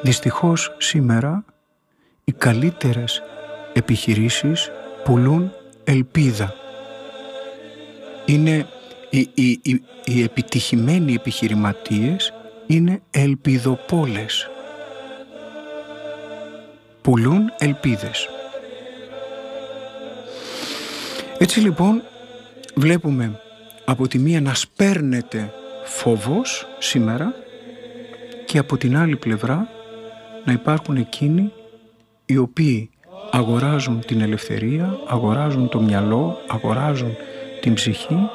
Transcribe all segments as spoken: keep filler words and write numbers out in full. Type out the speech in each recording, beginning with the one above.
Δυστυχώς σήμερα οι καλύτερες επιχειρήσεις πουλούν ελπίδα. Είναι οι, οι, οι, οι επιτυχημένοι επιχειρηματίες είναι ελπιδοπόλες. Πουλούν ελπίδες. Έτσι λοιπόν βλέπουμε από τη μία να σπέρνεται φόβος σήμερα και από την άλλη πλευρά να υπάρχουν εκείνοι οι οποίοι αγοράζουν την ελευθερία, αγοράζουν το μυαλό, αγοράζουν την ψυχή,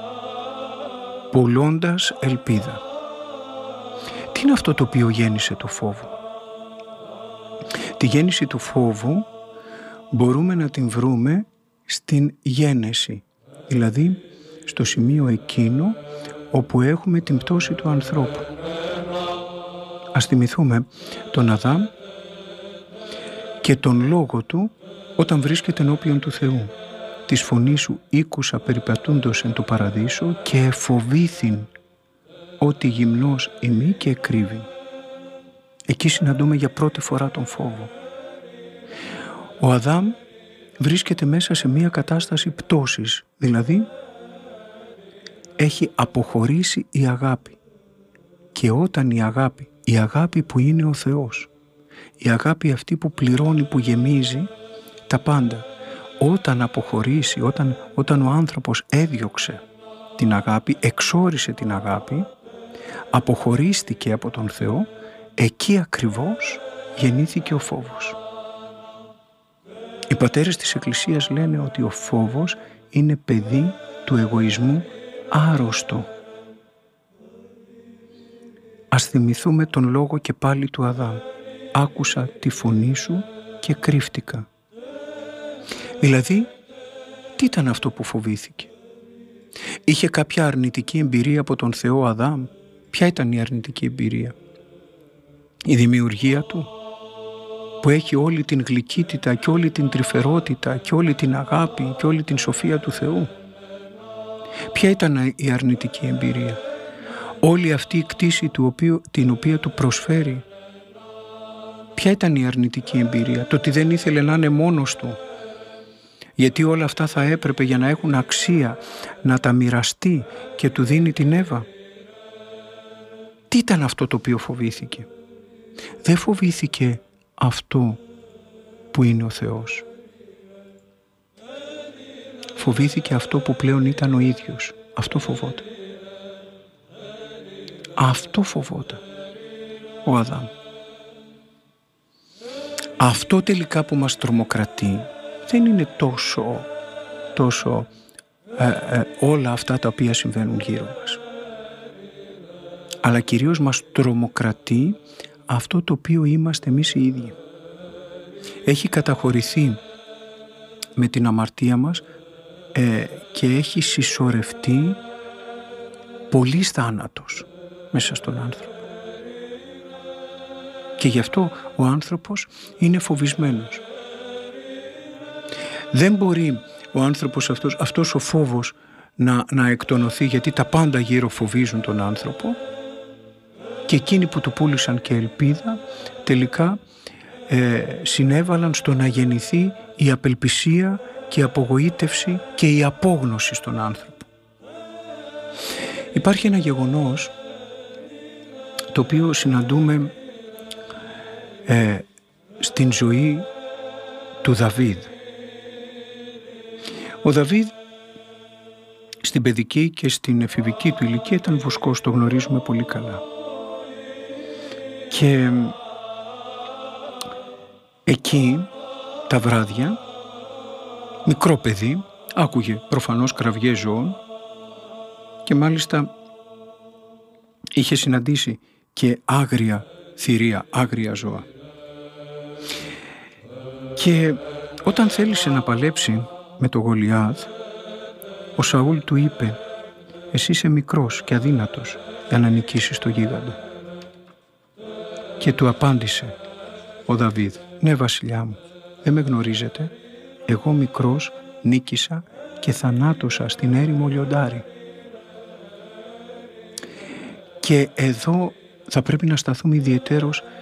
πουλώντας ελπίδα. Τι είναι αυτό το οποίο γέννησε το φόβο? Τη γέννηση του φόβου μπορούμε να την βρούμε στην γένεση, δηλαδή στο σημείο εκείνο όπου έχουμε την πτώση του ανθρώπου. Ας θυμηθούμε τον Αδάμ και τον λόγο του όταν βρίσκεται ενώπιον του Θεού. «Της φωνής σου ήκουσα περιπατούντος εν το παραδείσο και εφοβήθην ότι γυμνός ημί και εκρύβην». Εκεί συναντούμε για πρώτη φορά τον φόβο. Ο Αδάμ βρίσκεται μέσα σε μια κατάσταση πτώσης, δηλαδή έχει αποχωρήσει η αγάπη. Και όταν η αγάπη, η αγάπη που είναι ο Θεός, η αγάπη αυτή που πληρώνει, που γεμίζει τα πάντα, όταν αποχωρήσει, όταν, όταν ο άνθρωπος έδιωξε την αγάπη, εξόρισε την αγάπη, αποχωρίστηκε από τον Θεό, εκεί ακριβώς γεννήθηκε ο φόβος. Οι πατέρες της Εκκλησίας λένε ότι ο φόβος είναι παιδί του εγωισμού άρρωστο. Ας θυμηθούμε τον λόγο και πάλι του Αδάμ. «Άκουσα τη φωνή σου και κρύφτηκα». Δηλαδή, τι ήταν αυτό που φοβήθηκε? Είχε κάποια αρνητική εμπειρία από τον Θεό Αδάμ? Ποια ήταν η αρνητική εμπειρία? Η δημιουργία του, που έχει όλη την γλυκύτητα και όλη την τρυφερότητα και όλη την αγάπη και όλη την σοφία του Θεού? Ποια ήταν η αρνητική εμπειρία? Όλη αυτή η κτήση του οποίου, την οποία του προσφέρει. Ποια ήταν η αρνητική εμπειρία? Το ότι δεν ήθελε να είναι μόνος του, γιατί όλα αυτά θα έπρεπε για να έχουν αξία να τα μοιραστεί και του δίνει την Εύα. Τι ήταν αυτό το οποίο φοβήθηκε? Δεν φοβήθηκε αυτό που είναι ο Θεός. Φοβήθηκε αυτό που πλέον ήταν ο ίδιος. Αυτό φοβόταν. Αυτό φοβόταν ο Αδάμ. Αυτό τελικά που μας τρομοκρατεί δεν είναι τόσο, τόσο ε, ε, όλα αυτά τα οποία συμβαίνουν γύρω μας. Αλλά κυρίως μας τρομοκρατεί αυτό το οποίο είμαστε εμείς οι ίδιοι. Έχει καταχωρηθεί με την αμαρτία μας ε, και έχει συσσωρευτεί πολύς θάνατος μέσα στον άνθρωπο. Και γι' αυτό ο άνθρωπος είναι φοβισμένος. Δεν μπορεί ο άνθρωπος αυτός, αυτός ο φόβος να, να εκτονωθεί, γιατί τα πάντα γύρω φοβίζουν τον άνθρωπο και εκείνοι που του πούλησαν και ελπίδα τελικά ε, συνέβαλαν στο να γεννηθεί η απελπισία και η απογοήτευση και η απόγνωση στον άνθρωπο. Υπάρχει ένα γεγονός το οποίο συναντούμε ε, στην ζωή του Δαβίδ. Ο Δαβίδ στην παιδική και στην εφηβική του ηλικία ήταν βοσκός, το γνωρίζουμε πολύ καλά. Και εκεί τα βράδια, μικρό παιδί, άκουγε προφανώς κραυγές ζώων και μάλιστα είχε συναντήσει και άγρια θηρία, άγρια ζώα. Και όταν θέλησε να παλέψει με το Γολιάθ, ο Σαούλ του είπε «Εσύ είσαι μικρός και αδύνατος για να νικήσεις το γίγαντα». Και του απάντησε ο Δαβίδ «Ναι βασιλιά μου, δεν με γνωρίζετε, εγώ μικρός νίκησα και θανάτωσα στην έρημο λιοντάρι». Και εδώ θα πρέπει να σταθούμε ιδιαιτέρως